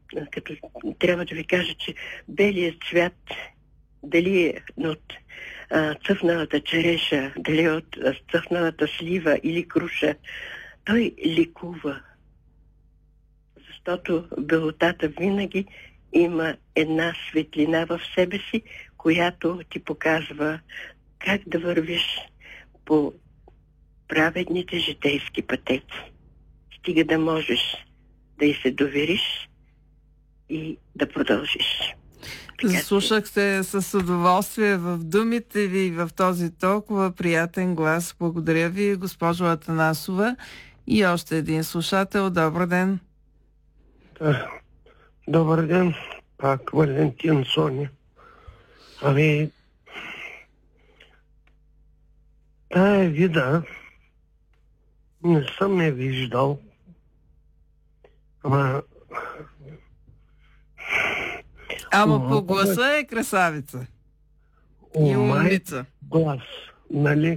като трябва да ви кажа, че белият цвят, дали е от цъфналата череша, дали е от цъфналата слива или круша, той ликува. Защото белотата винаги има една светлина в себе си, която ти показва как да вървиш по праведните житейски пътеки. Стига да можеш да й се довериш и да продължиш. Слушах се с удоволствие в думите ви, в този толкова приятен глас. Благодаря ви, госпожо Атанасова. И още един слушател. Добър ден. Добър ден, пак Валентин Соня. Ами, тая вида не съм я виждал. Ама по гласа е красавица. И умница. Глас, нали?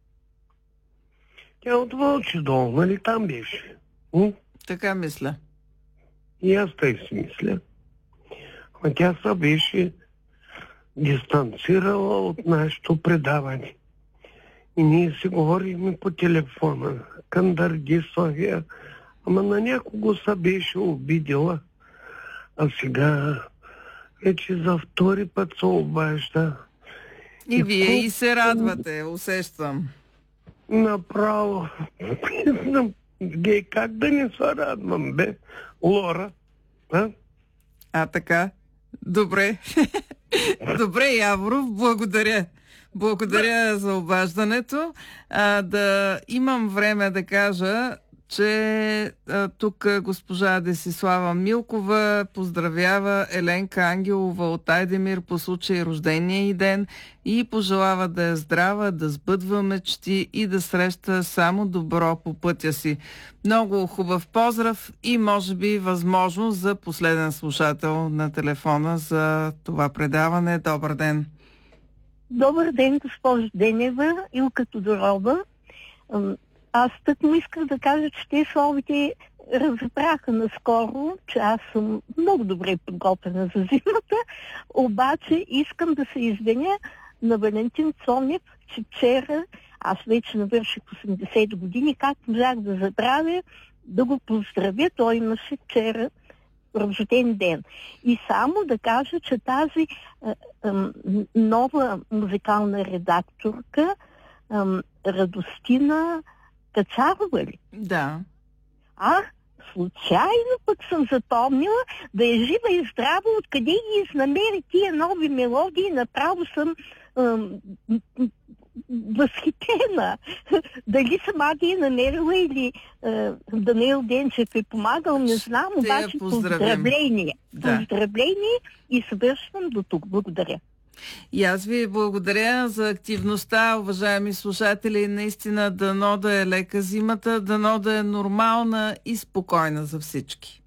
Тя от Вълчи дол, нали там беше? Така мисля. И аз тъй си мисля. А тя се беше дистанцирала от нашето предаване. И ние си говорихме по телефона. Кандърги, София. Ама на някого се беше обидела. А сега вече за втори път се обажда. И вие и се радвате, усещам. Направо. Гей, как да не се радвам, бе? Лора. Така. Добре. Добре, Яворов, благодаря. Благодаря за обаждането. Да имам време да кажа, че тук госпожа Десислава Милкова поздравява Еленка Ангелова от Айдемир по случай рождения й ден и пожелава да е здрава, да сбъдва мечти и да среща само добро по пътя си. Много хубав поздрав и може би възможност за последен слушател на телефона за това предаване. Добър ден! Добър ден, госпожо Денева, Илка Тодорова. Аз тъкмо исках да кажа, че те словите разбраха наскоро, че аз съм много добре подготвена за зимата, обаче искам да се извиня на Валентин Цонев, че вчера, аз вече навърших 80 години, как можах да забравя да го поздравя, той имаше вчера рожден ден. И само да кажа, че тази нова музикална редакторка, Радостина Кацарова ли? Да. Случайно пък съм запомнила да е жива и здрава, откъде ги изнамери тия нови мелодии, направо съм възхитена. Дали сама ги е намерила или Даниел Денчев е помагал, не знам, обаче поздравление. Да. Поздравление и съвършвам до тук. Благодаря. И аз ви благодаря за активността, уважаеми слушатели. Наистина дано да е лека зимата, дано да е нормална и спокойна за всички.